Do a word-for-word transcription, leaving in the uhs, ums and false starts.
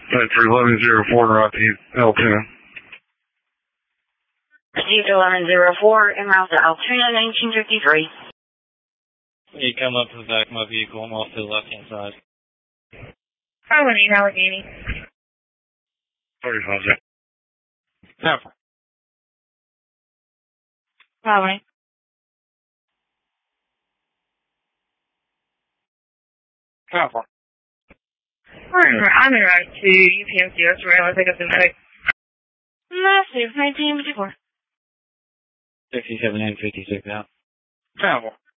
That's for eleven zero four, route to L two. Received eleven zero four, en route to Altoona, nineteen fifty-three. You come up to the back of my vehicle, I'm off to the left-hand side. Albany, Allegheny. thirty-five, Jack. Powerful. Albany. Powerful. I'm en route to U P M C S Rail. I pick up the medic. Massive, nineteen fifty-four. fifty-seven and fifty-six out. Powerful.